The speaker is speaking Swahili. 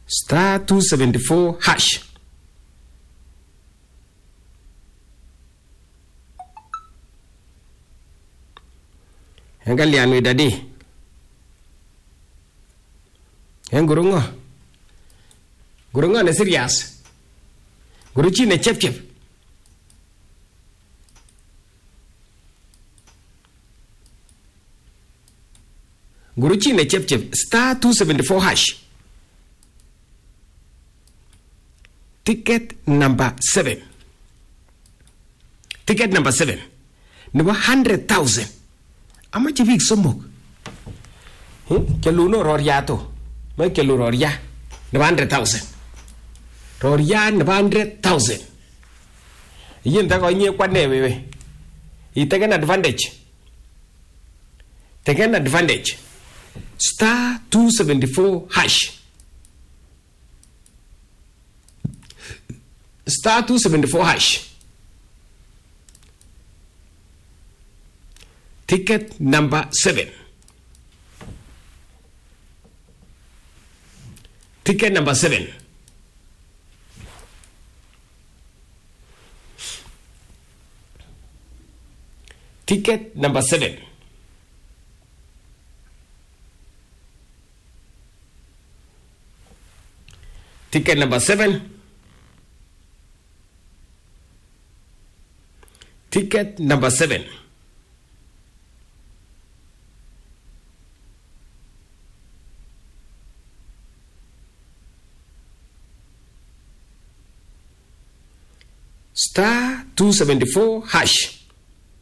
Star 274 hash. Angalia dadi. Gurungo. Gurungo ne serious. Guruchi ne chep. Guruchi ne chep. Star 274 hash. Ticket number 7. Ticket number 7. Number 100,000. How much big sumuk? Keluno roriato. My kelu roria. Number 100,000. Roria number 100,000. Yin tago nye kwa newe. You take an advantage. Take an advantage. Star 274 hash. Star 274 hash. Ticket number 7. Ticket number 7. Ticket number 7. Ticket number 7. Ticket number 7. Star 274 hash.